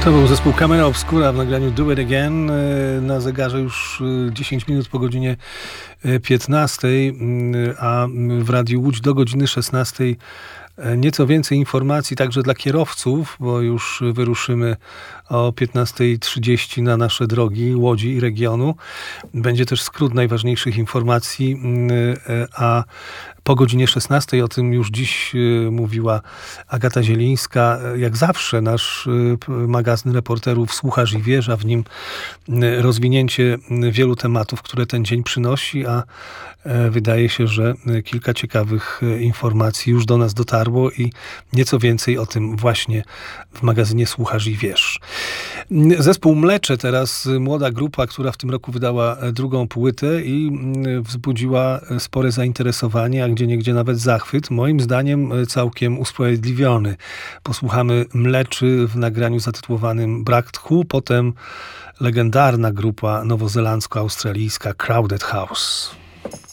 To był zespół Camera Obscura w nagraniu Do It Again. Na zegarze już 10 minut po godzinie 15, a w Radiu Łódź do godziny 16 nieco więcej informacji także dla kierowców, bo już wyruszymy o 15:30 na nasze drogi Łodzi i regionu. Będzie też skrót najważniejszych informacji, a po godzinie 16, o tym już dziś mówiła Agata Zielińska, jak zawsze nasz magazyn reporterów Słuchasz i Wiesz, a w nim rozwinięcie wielu tematów, które ten dzień przynosi, a wydaje się, że kilka ciekawych informacji już do nas dotarło i nieco więcej o tym właśnie w magazynie Słuchasz i Wiesz. Zespół Mlecze teraz, młoda grupa, która w tym roku wydała drugą płytę i wzbudziła spore zainteresowanie, a gdzieniegdzie nawet zachwyt. Moim zdaniem całkiem usprawiedliwiony. Posłuchamy Mleczy w nagraniu zatytułowanym Brak tchu, potem legendarna grupa nowozelandzko-australijska Crowded House.